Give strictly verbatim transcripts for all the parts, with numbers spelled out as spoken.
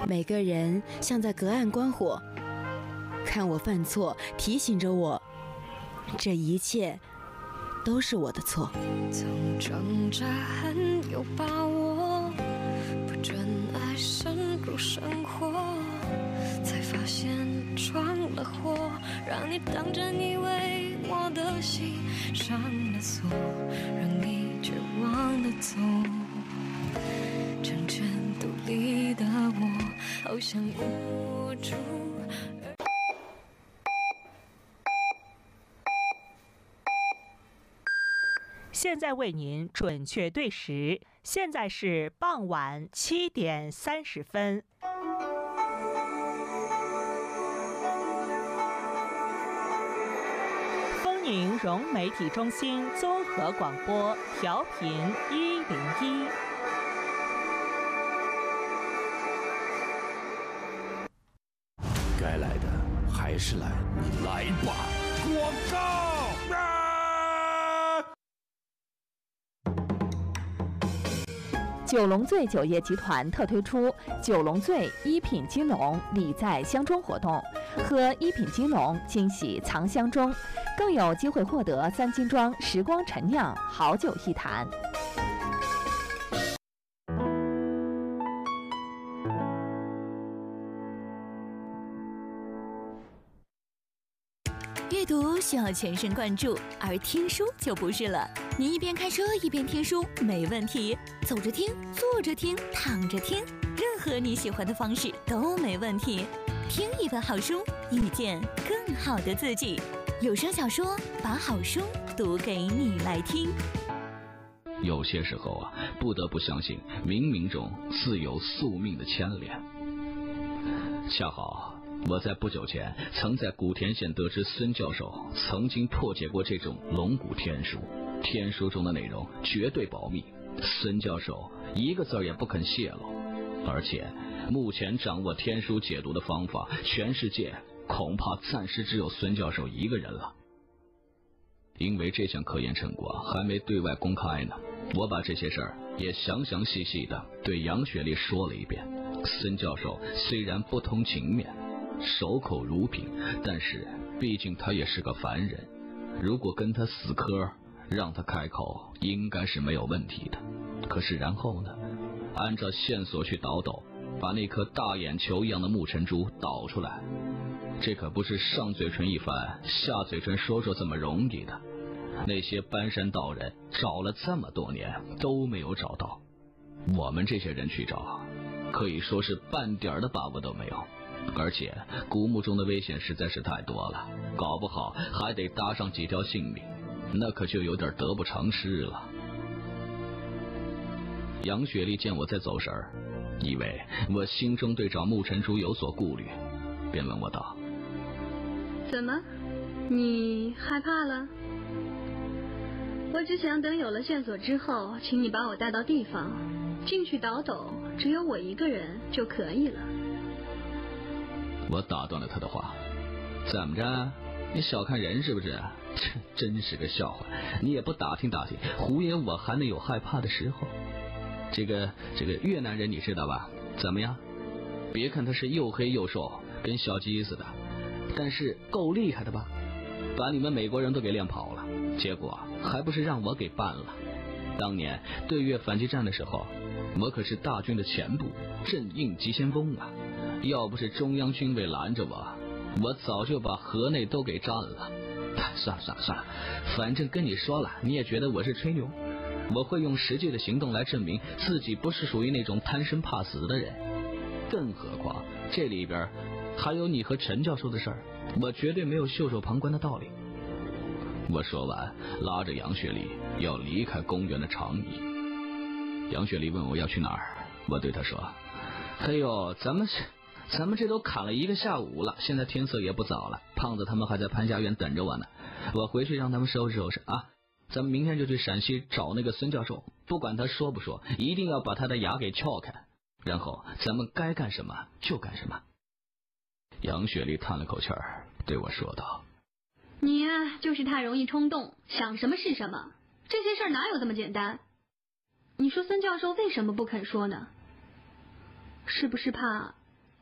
每个人像在隔岸观火，看我犯错，提醒着我，这一切都是我的错。 总挣扎很有把握，不准爱深入生活，才发现闯了祸，让你当真以为我的心上了锁，让你绝望的走。真正独立的我，好像无助。 现在为您准确对时，现在是傍晚七点三十分。丰宁融媒体中心综合广播调频一零一。 该来的还是来，你来吧！广告。啊九龙醉酒业集团特推出九龙醉一品金龙礼在箱中活动，喝一品金龙惊喜藏箱中，更有机会获得三金庄时光陈酿好酒一坛。 阅读需要全神贯注，而听书就不是了。你一边开车一边听书没问题，走着听、坐着听、躺着听，任何你喜欢的方式都没问题。听一本好书，遇见更好的自己。有声小说，把好书读给你来听。 有些时候啊，不得不相信冥冥中自有宿命的牵连。恰好我在不久前曾在古田县得知孙教授曾经破解过这种龙骨天书，天书中的内容绝对保密，孙教授一个字也不肯泄露，而且目前掌握天书解读的方法，全世界恐怕暂时只有孙教授一个人了。因为这项科研成果还没对外公开呢，我把这些事儿也详详细细的对杨雪莉说了一遍。孙教授虽然不通情面，守口如瓶，但是毕竟他也是个凡人，如果跟他死磕，让他开口应该是没有问题的。可是然后呢，按照线索去倒斗，把那颗大眼球一样的木尘珠倒出来，这可不是上嘴唇一翻下嘴唇说说这么容易的。那些搬山道人找了这么多年都没有找到，我们这些人去找，可以说是半点的把握都没有。而且古墓中的危险实在是太多了，搞不好还得搭上几条性命，那可就有点得不偿失了。杨雪莉见我在走神儿，以为我心中对找木尘珠有所顾虑，便问我道： 怎么，你害怕了？我只想等有了线索之后，请你把我带到地方，进去倒斗，只有我一个人就可以了。 我打断了他的话：怎么着，你小看人是不是？这真是个笑话，你也不打听打听，胡爷我还能有害怕的时候？这个这个越南人你知道吧？怎么样？别看他是又黑又瘦，跟小鸡似的，但是够厉害的吧？把你们美国人都给练跑了，结果还不是让我给办了。当年对越反击战的时候，我可是大军的前部，镇硬急先锋啊！要不是中央军委拦着我，我早就把河内都给占了。算了算了算了，反正跟你说了，你也觉得我是吹牛。我会用实际的行动来证明自己不是属于那种贪生怕死的人。更何况这里边还有你和陈教授的事儿，我绝对没有袖手旁观的道理。我说完，拉着杨雪莉要离开公园的长椅。杨雪莉问我要去哪儿，我对她说：嘿呦，咱们是咱们这都砍了一个下午了，现在天色也不早了，胖子他们还在潘家园等着我呢，我回去让他们收拾收拾啊。咱们明天就去陕西找那个孙教授，不管他说不说，一定要把他的牙给撬开，然后咱们该干什么就干什么。杨雪莉叹了口气儿，对我说道： 你呀、啊，就是太容易冲动，想什么是什么，这些事儿哪有这么简单？你说孙教授为什么不肯说呢？是不是怕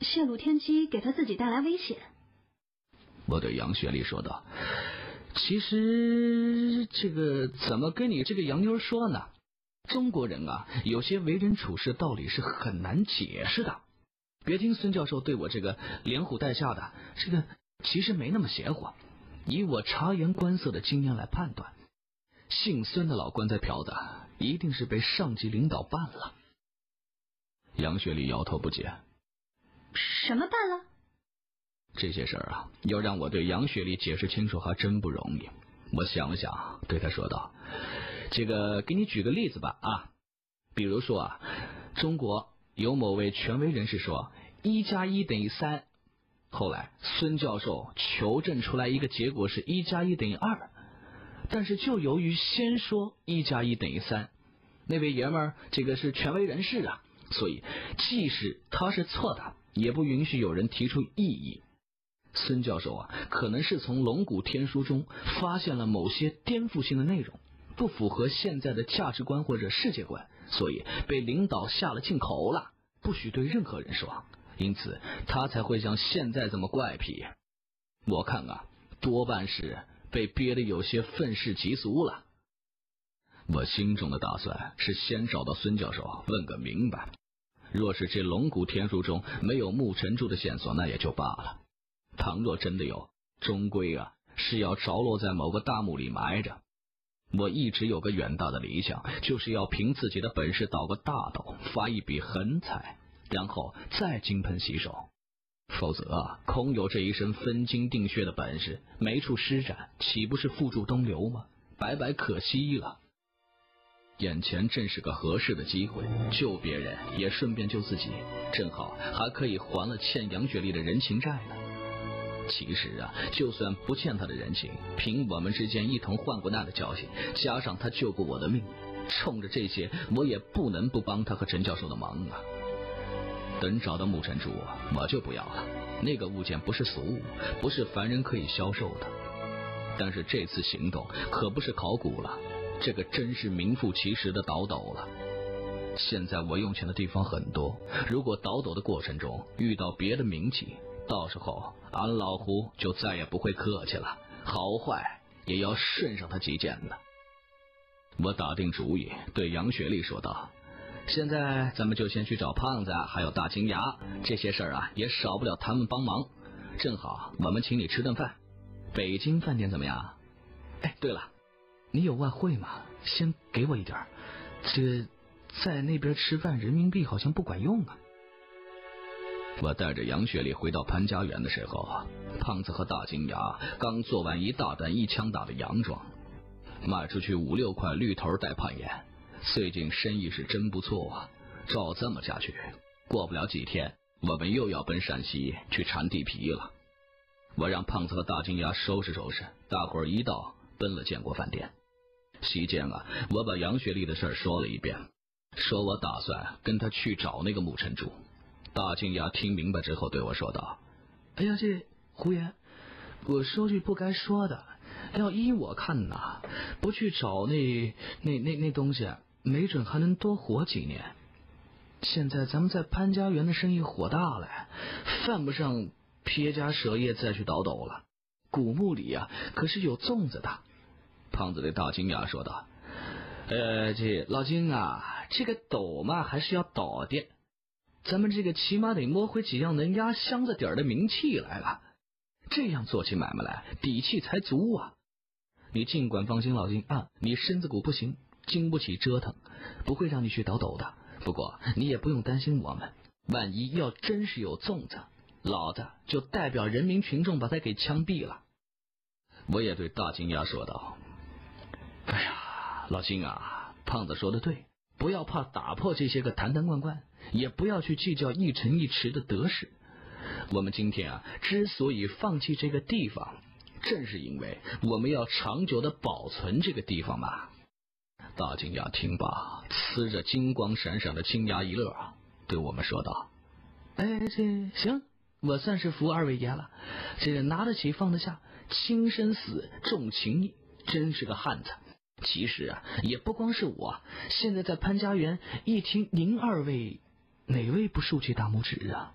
泄露天机，给他自己带来危险。 我对杨雪丽说道，其实这个怎么跟你这个洋妞说呢？中国人啊，有些为人处事道理是很难解释的。别听孙教授对我这个连唬带吓的，这个其实没那么邪乎。以我察言观色的经验来判断，姓孙的老官在嫖的一定是被上级领导办了。杨雪丽摇头不解。 什么办了？ 这些事儿啊，要让我对杨雪丽解释清楚还真不容易。我想了想，对她说道，这个给你举个例子吧啊，比如说啊，中国有某位权威人士说一加一等于三，后来孙教授求证出来一个结果是一加一等于二，但是就由于先说一加一等于三，那位爷们儿这个是权威人士啊，所以即使他是错的，也不允许有人提出异议。孙教授啊，可能是从龙骨天书中发现了某些颠覆性的内容，不符合现在的价值观或者世界观，所以被领导下了禁口了，不许对任何人说，因此他才会像现在这么怪癖。我看啊，多半是被憋得有些愤世嫉俗了。我心中的打算是先找到孙教授问个明白，若是这龙骨天书中没有木尘珠的线索，那也就罢了，倘若真的有，终归啊是要着落在某个大墓里埋着。我一直有个远大的理想，就是要凭自己的本事倒个大斗，发一笔横财，然后再金盆洗手。否则啊，空有这一身分金定穴的本事，没处施展，岂不是付诸东流吗？白白可惜了。眼前正是个合适的机会，救别人也顺便救自己，正好还可以还了欠杨雪丽的人情债呢。其实啊，就算不欠他的人情，凭我们之间一同患过难的交情，加上他救过我的命，冲着这些，我也不能不帮他和陈教授的忙啊。等找到木尘珠，我就不要了，那个物件不是俗物，不是凡人可以销售的。但是这次行动可不是考古了，这个真是名副其实的倒斗了。现在我用钱的地方很多，如果倒斗的过程中遇到别的名气，到时候俺老胡就再也不会客气了，好坏也要顺上他几剑呢。我打定主意对杨雪丽说道，现在咱们就先去找胖子还有大金牙，这些事儿啊也少不了他们帮忙，正好我们请你吃顿饭，北京饭店怎么样？哎，对了，你有外汇吗？先给我一点，这在那边吃饭人民币好像不管用啊。我带着杨雪丽回到潘家园的时候，胖子和大金牙刚做完一大担一枪大的洋装，卖出去五六块绿头带攀岩，最近生意是真不错啊。照这么下去，过不了几天我们又要奔陕西去铲地皮了。我让胖子和大金牙收拾收拾，大伙儿一道奔了建国饭店。席间啊，我把杨雪丽的事说了一遍，说我打算跟他去找那个木尘珠。大金牙听明白之后对我说道，哎呀，这胡言，我说句不该说的，要依我看呐，不去找那那那那东西，没准还能多活几年。现在咱们在潘家园的生意火大了，犯不上撇家舍业再去倒斗了。古墓里啊可是有粽子的。胖子对大金牙说道，呃，这老金啊，这个斗嘛还是要倒的，咱们这个起码得摸回几样能压箱子底儿的名气来了，这样做起买卖来底气才足啊。你尽管放心，老金啊，你身子骨不行，经不起折腾，不会让你去倒斗的。不过你也不用担心我们，万一要真是有粽子，老子就代表人民群众把他给枪毙了。我也对大金牙说道，哎呀，老金啊，胖子说的对，不要怕打破这些个坛坛罐罐，也不要去计较一城一池的得失。我们今天啊，之所以放弃这个地方，正是因为我们要长久的保存这个地方嘛。大金牙听罢，呲着金光闪闪的青牙一乐，对我们说道，哎，这行，我算是服二位爷了，这拿得起放得下，轻生死重情义，真是个汉子。其实啊，也不光是我，现在在潘家园一听您二位，哪位不竖起大拇指啊？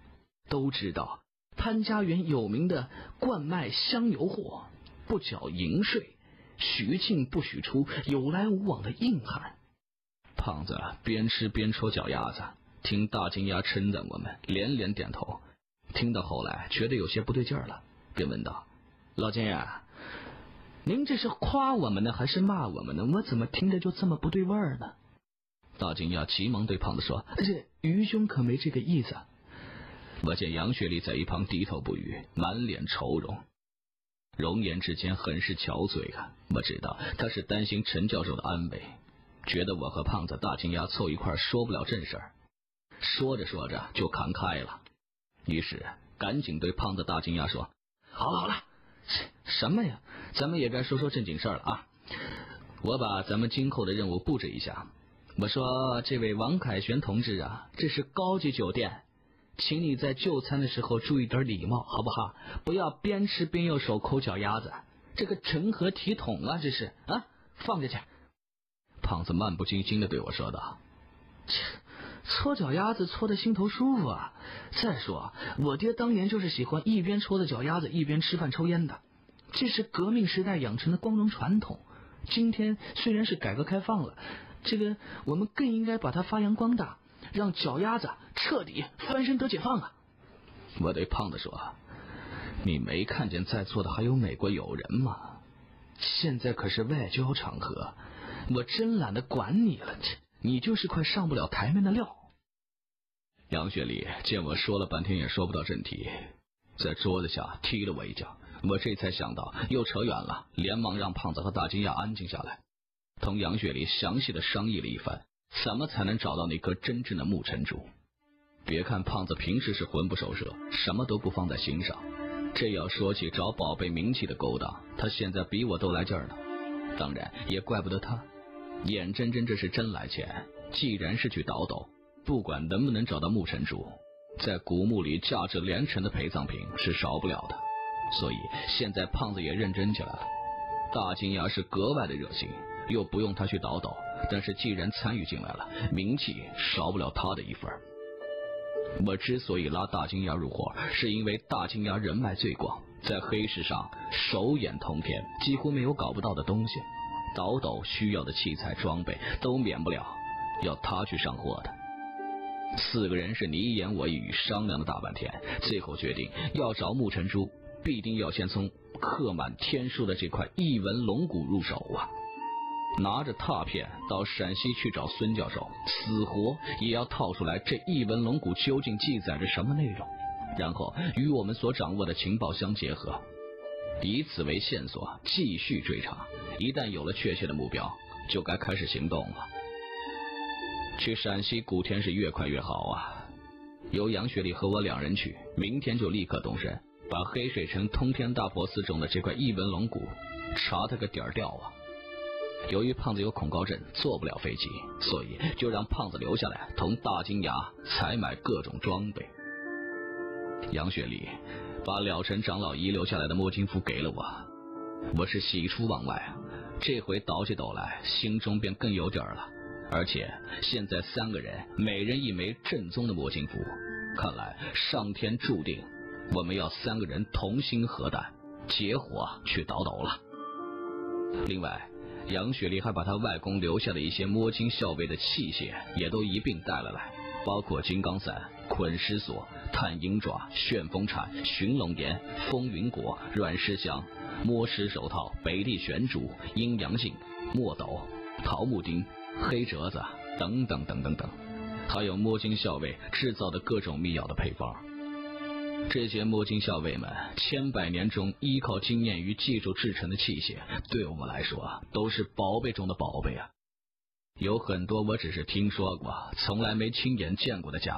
都知道潘家园有名的灌卖香油货，不缴营税，许进不许出，有来无往的硬汉。胖子边吃边戳脚丫子，听大金牙称赞我们，连连点头。听到后来觉得有些不对劲儿了，便问道：老金呀，您这是夸我们呢还是骂我们呢？我怎么听着就这么不对味儿呢？大金牙急忙对胖子说：这愚兄可没这个意思。我见杨雪丽在一旁低头不语，满脸愁容，容颜之间很是憔悴啊。我知道他是担心陈教授的安危，觉得我和胖子大金牙凑一块说不了正事儿，说着说着就看开了。于是赶紧对胖子大金牙说：好了好了，什么呀，咱们也该说说正经事儿了啊！我把咱们今后的任务布置一下。我说，这位王凯旋同志啊，这是高级酒店，请你在就餐的时候注意点礼貌，好不好？不要边吃边用手抠脚丫子，这个成何体统啊！这是啊，放下去。胖子漫不经心地对我说道：搓脚丫子搓得心头舒服啊！再说我爹当年就是喜欢一边搓着脚丫子一边吃饭抽烟的，这是革命时代养成的光荣传统。今天虽然是改革开放了，这个我们更应该把它发扬光大，让脚丫子彻底翻身得解放啊！我对胖子说：你没看见在座的还有美国友人吗？现在可是外交场合，我真懒得管你了，你就是块上不了台面的料。杨雪丽见我说了半天也说不到正题，在桌子下踢了我一脚，我这才想到又扯远了，连忙让胖子和大金牙安静下来，同杨雪丽详细的商议了一番，怎么才能找到那颗真正的木尘珠。别看胖子平时是魂不守舍，什么都不放在心上，这要说起找宝贝名气的勾当，他现在比我都来劲儿呢。当然也怪不得他，眼睁睁这是真来钱，既然是去倒斗，不管能不能找到木尘珠，在古墓里价值连城的陪葬品是少不了的。所以现在胖子也认真起来了。大金牙是格外的热心，又不用他去倒斗，但是既然参与进来了，名气少不了他的一份。我之所以拉大金牙入伙，是因为大金牙人脉最广，在黑市上手眼通天，几乎没有搞不到的东西，倒斗需要的器材装备都免不了要他去上货的。四个人是你一言我一语商量了大半天，最后决定要找木尘珠，必定要先从刻满天书的这块异文龙骨入手啊！拿着拓片到陕西去找孙教授，死活也要套出来这异文龙骨究竟记载着什么内容，然后与我们所掌握的情报相结合，以此为线索继续追查。一旦有了确切的目标，就该开始行动了。去陕西古田是越快越好啊！由杨雪丽和我两人去，明天就立刻动身，把黑水城通天大佛寺中的这块异文龙骨查他个点儿掉啊！由于胖子有恐高症，坐不了飞机，所以就让胖子留下来同大金牙采买各种装备。杨雪丽把了尘长老遗留下来的摸金符给了我，我是喜出望外啊！这回倒起斗来，心中便更有底儿了。而且现在三个人每人一枚正宗的摸金符，看来上天注定我们要三个人同心合胆，结伙去倒斗了。另外杨雪丽还把她外公留下的一些摸金校尉的器械也都一并带了来，包括金刚伞、捆尸索、探鹰爪、旋风铲、寻龙岩、风云果、软石香、摸石手套、北地玄珠、阴阳镜、墨斗、桃木钉、黑折子等等等等等，还有摸金校尉制造的各种秘药的配方。这些摸金校尉们千百年中依靠经验与技术制成的器械，对我们来说都是宝贝中的宝贝啊！有很多我只是听说过，从来没亲眼见过的家